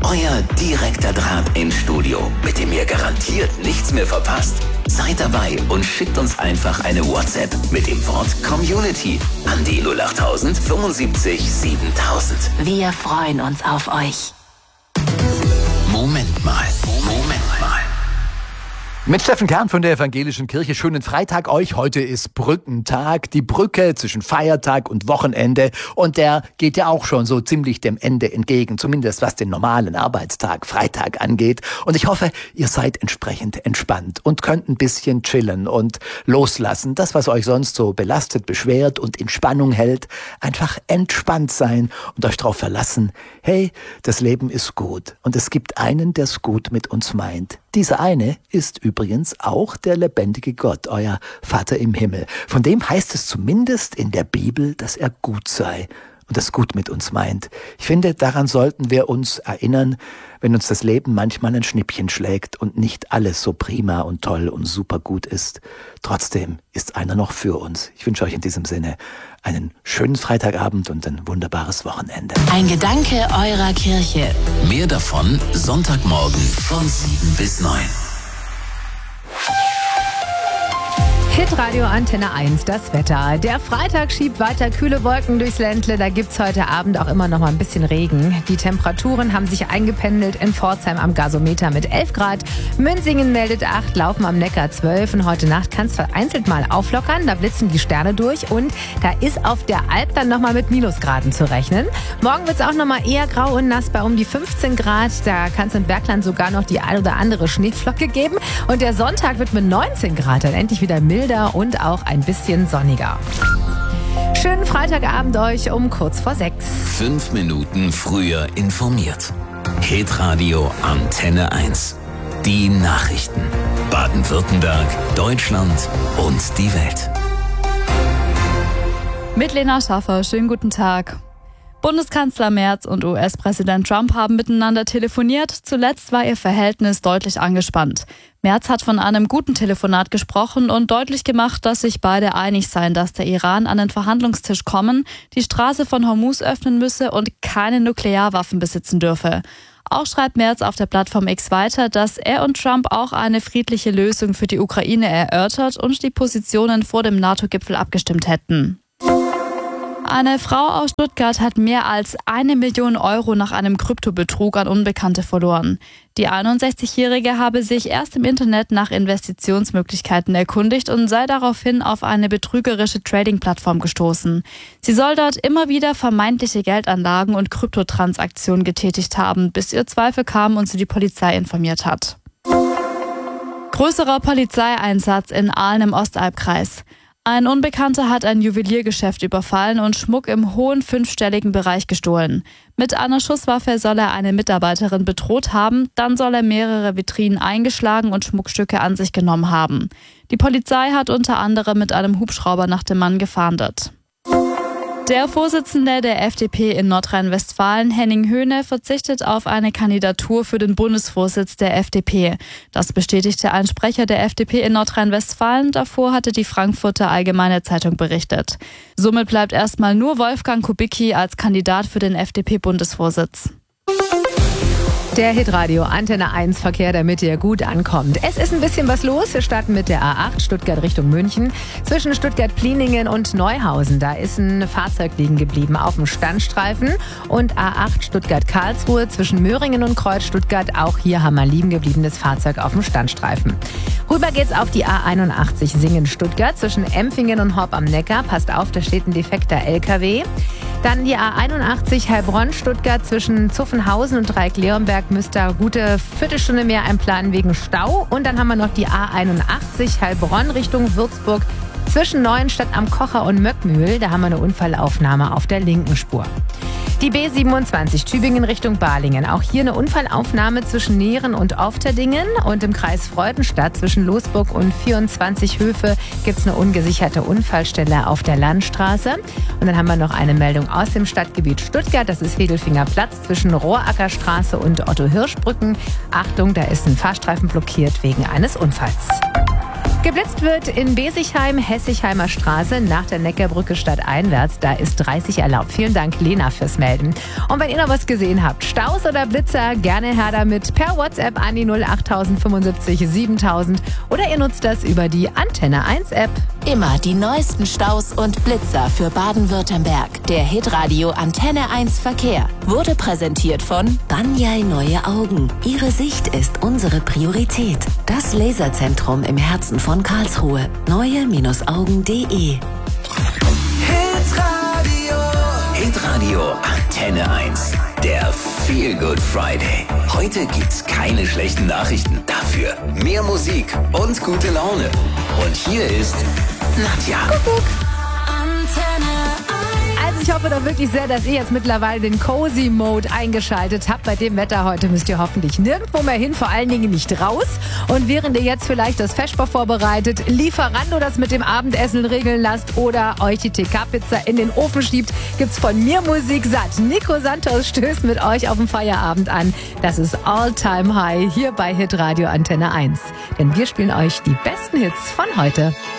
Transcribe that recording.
Euer direkter Draht ins Studio, mit dem ihr garantiert nichts mehr verpasst. Seid dabei und schickt uns einfach eine WhatsApp mit dem Wort Community an die 08000 75 7000. Wir freuen uns auf euch. Moment mal. Mit Steffen Kern von der Evangelischen Kirche. Schönen Freitag euch. Heute ist Brückentag, die Brücke zwischen Feiertag und Wochenende. Und der geht ja auch schon so ziemlich dem Ende entgegen, zumindest was den normalen Arbeitstag, Freitag angeht. Und ich hoffe, ihr seid entsprechend entspannt und könnt ein bisschen chillen und loslassen. Das, was euch sonst so belastet, beschwert und in Spannung hält, einfach entspannt sein und euch darauf verlassen, hey, das Leben ist gut. Und es gibt einen, der es gut mit uns meint. Dieser eine ist übrigens auch der lebendige Gott, euer Vater im Himmel. Von dem heißt es zumindest in der Bibel, dass er gut sei und es gut mit uns meint. Ich finde, daran sollten wir uns erinnern, wenn uns das Leben manchmal ein Schnippchen schlägt und nicht alles so prima und toll und super gut ist. Trotzdem ist einer noch für uns. Ich wünsche euch in diesem Sinne einen schönen Freitagabend und ein wunderbares Wochenende. Ein Gedanke eurer Kirche. Mehr davon Sonntagmorgen von 7 bis 9. Hitradio Antenne 1, das Wetter. Der Freitag schiebt weiter kühle Wolken durchs Ländle. Da gibt's heute Abend auch immer noch mal ein bisschen Regen. Die Temperaturen haben sich eingependelt in Pforzheim am Gasometer mit 11 Grad. Münzingen meldet 8, Laufen am Neckar 12. Und heute Nacht kann es vereinzelt mal auflockern. Da blitzen die Sterne durch. Und da ist auf der Alp dann noch mal mit Minusgraden zu rechnen. Morgen wird's auch noch mal eher grau und nass bei um die 15 Grad. Da kann es im Bergland sogar noch die ein oder andere Schneeflocke geben. Und der Sonntag wird mit 19 Grad dann endlich wieder milder und auch ein bisschen sonniger. Schönen Freitagabend euch um kurz vor 6. 5 Minuten früher informiert. Hitradio Antenne 1. Die Nachrichten. Baden-Württemberg, Deutschland und die Welt. Mit Lena Schaffer, schönen guten Tag. Bundeskanzler Merz und US-Präsident Trump haben miteinander telefoniert. Zuletzt war ihr Verhältnis deutlich angespannt. Merz hat von einem guten Telefonat gesprochen und deutlich gemacht, dass sich beide einig seien, dass der Iran an den Verhandlungstisch kommen, die Straße von Hormuz öffnen müsse und keine Nuklearwaffen besitzen dürfe. Auch schreibt Merz auf der Plattform X weiter, dass er und Trump auch eine friedliche Lösung für die Ukraine erörtert und die Positionen vor dem NATO-Gipfel abgestimmt hätten. Eine Frau aus Stuttgart hat mehr als 1 Million Euro nach einem Kryptobetrug an Unbekannte verloren. Die 61-Jährige habe sich erst im Internet nach Investitionsmöglichkeiten erkundigt und sei daraufhin auf eine betrügerische Trading-Plattform gestoßen. Sie soll dort immer wieder vermeintliche Geldanlagen und Kryptotransaktionen getätigt haben, bis ihr Zweifel kam und sie die Polizei informiert hat. Größerer Polizeieinsatz in Aalen im Ostalbkreis. Ein Unbekannter hat ein Juweliergeschäft überfallen und Schmuck im hohen 5-stelligen Bereich gestohlen. Mit einer Schusswaffe soll er eine Mitarbeiterin bedroht haben, dann soll er mehrere Vitrinen eingeschlagen und Schmuckstücke an sich genommen haben. Die Polizei hat unter anderem mit einem Hubschrauber nach dem Mann gefahndet. Der Vorsitzende der FDP in Nordrhein-Westfalen, Henning Höhne, verzichtet auf eine Kandidatur für den Bundesvorsitz der FDP. Das bestätigte ein Sprecher der FDP in Nordrhein-Westfalen. Davor hatte die Frankfurter Allgemeine Zeitung berichtet. Somit bleibt erstmal nur Wolfgang Kubicki als Kandidat für den FDP-Bundesvorsitz. Der Hitradio Antenne 1 Verkehr, damit ihr gut ankommt. Es ist ein bisschen was los. Wir starten mit der A8 Stuttgart Richtung München. Zwischen Stuttgart-Pliningen und Neuhausen, da ist ein Fahrzeug liegen geblieben auf dem Standstreifen. Und A8 Stuttgart-Karlsruhe zwischen Möhringen und Kreuz Stuttgart. Auch hier haben wir ein liegen gebliebenes Fahrzeug auf dem Standstreifen. Rüber geht's auf die A81 Singen-Stuttgart zwischen Empfingen und Horb am Neckar. Passt auf, da steht ein defekter LKW. Dann die A81 Heilbronn-Stuttgart zwischen Zuffenhausen und Dreieck-Leonberg müsst ihr gute Viertelstunde mehr einplanen wegen Stau. Und dann haben wir noch die A81 Heilbronn Richtung Würzburg zwischen Neuenstadt am Kocher und Möckmühl. Da haben wir eine Unfallaufnahme auf der linken Spur. Die B27 Tübingen Richtung Balingen. Auch hier eine Unfallaufnahme zwischen Nehren und Ofterdingen. Und im Kreis Freudenstadt zwischen Losburg und 24 Höfe gibt es eine ungesicherte Unfallstelle auf der Landstraße. Und dann haben wir noch eine Meldung aus dem Stadtgebiet Stuttgart. Das ist Wedelfinger Platz zwischen Rohrackerstraße und Otto-Hirsch-Brücken. Achtung, da ist ein Fahrstreifen blockiert wegen eines Unfalls. Geblitzt wird in Besigheim, Hessigheimer Straße, nach der Neckarbrücke stadteinwärts. Da ist 30 erlaubt. Vielen Dank, Lena, fürs Melden. Und wenn ihr noch was gesehen habt, Staus oder Blitzer, gerne her damit per WhatsApp an die 08000 75 7000 oder ihr nutzt das über die Antenne 1 App. Immer die neuesten Staus und Blitzer für Baden-Württemberg. Der Hitradio Antenne 1 Verkehr wurde präsentiert von Banyai Neue Augen. Ihre Sicht ist unsere Priorität. Das Laserzentrum im Herzen von Karlsruhe. neue-augen.de. Hitradio Antenne 1. Der Feel Good Friday. Heute gibt's keine schlechten Nachrichten. Dafür mehr Musik und gute Laune. Und hier ist Nadja. Kuckuck. Also ich hoffe doch wirklich sehr, dass ihr jetzt mittlerweile den Cozy Mode eingeschaltet habt. Bei dem Wetter heute müsst ihr hoffentlich nirgendwo mehr hin, vor allen Dingen nicht raus. Und während ihr jetzt vielleicht das Feschbar vorbereitet, Lieferando das mit dem Abendessen regeln lasst oder euch die TK-Pizza in den Ofen schiebt, gibt's von mir Musik satt. Nico Santos stößt mit euch auf den Feierabend an. Das ist All Time High hier bei Hitradio Antenne 1. Denn wir spielen euch die besten Hits von heute.